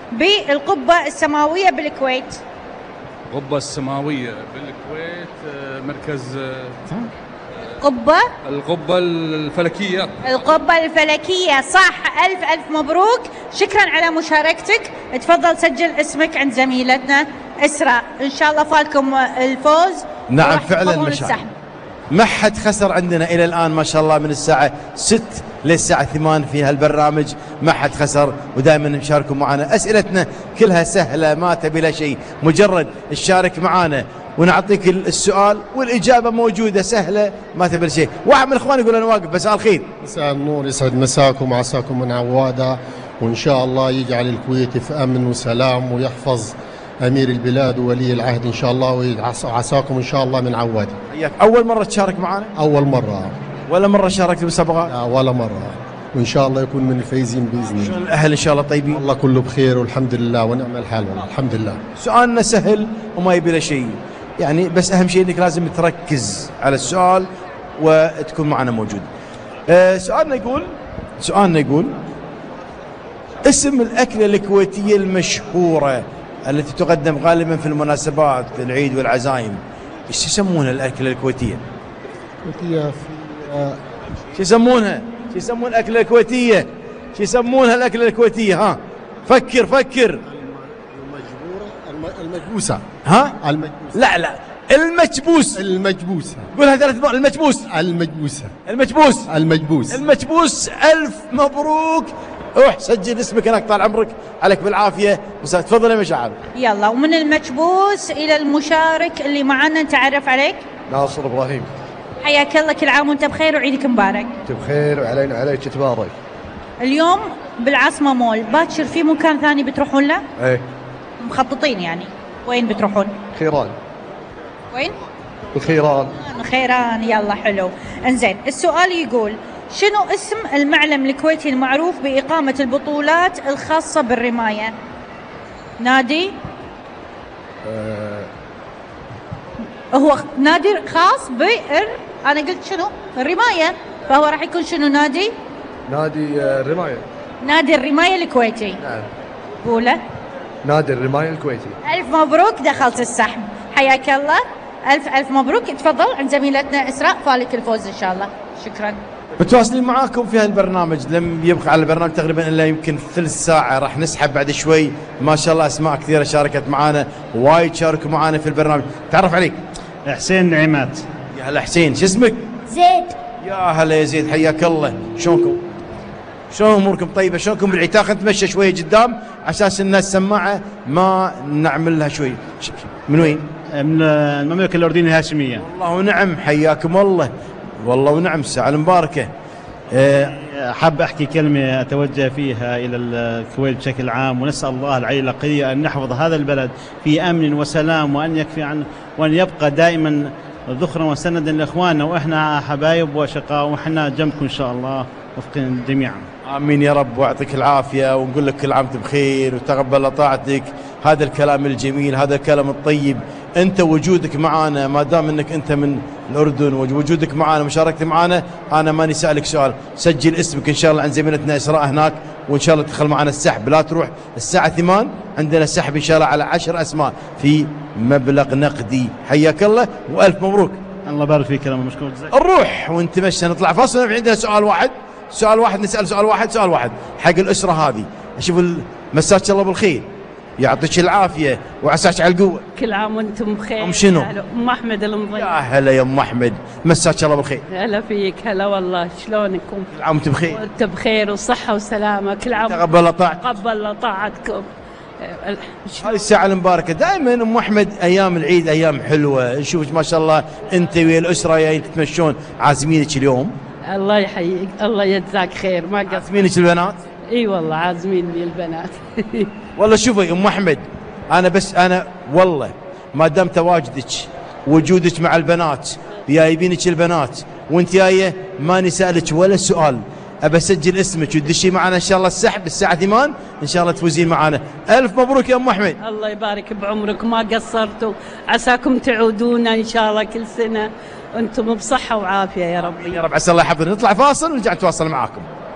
بالقبة السماوية بالكويت؟ القبة السماوية بالكويت مركز قبة القبة الفلكية. القبة الفلكية صح. ألف مبروك، شكرا على مشاركتك. تفضل سجل اسمك عند زميلتنا إسراء، إن شاء الله فالكم الفوز. نعم فعلا ما حد خسر عندنا إلى الآن ما شاء الله، من الساعة 6 للساعة 8 في هالبرنامج ما حد خسر، ودائما نشاركوا معنا. أسئلتنا كلها سهلة ما تبي لها شيء، مجرد تشارك معنا ونعطيك السؤال والإجابة موجودة سهلة ما تبي شيء. واحد من الإخوان يقول أنا واقف. مساء الخير. مساء النور، يسعد مساكم وعساكم من عوادة، وإن شاء الله يجعل الكويت في أمن وسلام ويحفظ أمير البلاد وولي العهد إن شاء الله، وعساكم إن شاء الله من عوادة. أول مرة تشارك معنا؟ أول مرة. ولا مرة شاركت بالمسابقات؟ لا ولا مرة، وإن شاء الله يكون من الفايزين بإذن الله. الأهل إن شاء الله طيبين؟ الله كله بخير والحمد لله ونعم الحال والله الحمد لله. سؤالنا سهل وما يبي له شيء يعني، بس أهم شيء إنك لازم تركز على السؤال وتكون معنا موجود. سؤالنا يقول اسم الأكلة الكويتية المشهورة التي تقدم غالبا في المناسبات العيد والعزايم، ايش يسمونها الأكلة الكويتية؟ شو يسمونها؟ شو يسمون الأكلة الكويتية؟ شو يسمونها الأكلة الكويتية؟ ها فكر. المجبوسة. ها؟ المجبوسة. لا المجبوسة. قولها 3 مرات. المجبوس. ألف مبروك. روح سجل اسمك هناك، طال عمرك عليك بالعافية. تفضل يا مشعل. يلا، ومن المجبوس إلى المشارك اللي معنا نتعرف عليك. ناصر إبراهيم. حياك الله، كل عام وانت بخير وعيدك مبارك. انت بخير وعلينا عليك تبارك. اليوم بالعاصمة مول، باكر في مكان ثاني بتروحون له؟ ايه مخططين يعني، وين بتروحون؟ خيران. وين؟ خيران. يلا حلو. انزين، السؤال يقول شنو اسم المعلم الكويتي المعروف بإقامة البطولات الخاصة بالرماية؟ نادي هو نادي خاص أنا قلت شنو؟ الرماية، فهو راح يكون شنو؟ نادي الرماية. نادي الرماية الكويتي. نعم. قوله. نادي الرماية الكويتي. ألف مبروك، دخلت السحب. حياك الله، ألف مبروك. تفضل عند زميلتنا إسراء، فالك الفوز إن شاء الله. شكرا. متواصلين معاكم في هالبرنامج، لم يبقى على البرنامج تقريبا الا يمكن ثلث ساعه، راح نسحب بعد شوي. ما شاء الله اسماء كثيره شاركت معانا، وايد شاركوا معانا في البرنامج. تعرف عليك؟ حسين نعيمات. يا هلا حسين، شو اسمك؟ زيد. يا هلا يا زيد، حياك الله. شلونكم؟ شلون اموركم طيبه؟ شلونكم بالعيد؟ تاخذ نتمشى شويه قدام على اساس ان السماعه ما نعمل لها شوي. من وين؟ من المملكه الاردنيه الهاشميه. والله ونعم، حياكم الله. والله ونعم، الساعه المباركه. حاب أحكي كلمة أتوجه فيها إلى الكويت بشكل عام، ونسأل الله العلي القدير أن نحفظ هذا البلد في أمن وسلام، وأن يكفي عنه، وأن يبقى دائما ذخرا وسندا لإخواننا، وإحنا حبايب وشقاء، وإحنا جنبكم إن شاء الله وفقين جميعا. آمين يا رب، ويعطيك العافية، ونقول لك كل عام بخير وتقبل طاعتك. هذا الكلام الجميل، هذا الكلام الطيب، أنت وجودك معنا، ما دام أنك أنت من الأردن ووجودك معنا ومشاركتك معنا، أنا ماني سألك سؤال. سجل اسمك إن شاء الله عند زميلتنا إسراء هناك، وإن شاء الله تدخل معنا السحب. لا تروح الساعة 8 عندنا سحب إن شاء الله على 10 أسماء في مبلغ نقدي. حياك الله وألف مبروك. الله يبارك فيك، كلام مشكور. نروح ونتمشى نطلع فاصل. عندنا سؤال واحد نسأل سؤال واحد حق الأسرة هذه. أشوف مساك الله بالخير، يعطيك العافية وعساك على القوة. كل عام وانتم بخير. أم شنو؟ أم أحمد المضيف. يا هلا يا أم أحمد، مساك الله بالخير. هلا فيك، هلا والله، شلونكم؟ كل عام وانتم بخير. وانت بخير وصحة وسلامة. كل عام تقبل طاعتك. تقبل طاعتكم. هذه الساعة المباركة دائما أم أحمد، أيام العيد أيام حلوة، نشوفك ما شاء الله أنت ويا الأسرة جايين تتمشون. عازمينك اليوم؟ الله يحييك، الله يجزاك خير. ما قصر. عازمينك البنات؟ اي والله عازميني البنات. والله شوفي أم أحمد، أنا والله ما دام تواجدك وجودك مع البنات، جايبينك البنات وأنت جاية، ماني سألك ولا سؤال. أبى أسجل اسمك وتدشي معنا إن شاء الله السحب الساعة 8 إن شاء الله تفوزين معنا. ألف مبروك يا أم أحمد. الله يبارك بعمرك، ما قصرتوا، عساكم تعودونا إن شاء الله كل سنة أنتم بصحة وعافية يا رب. يا رب، عسى الله يحفظنا. نطلع فاصل ونرجع نتواصل معاكم.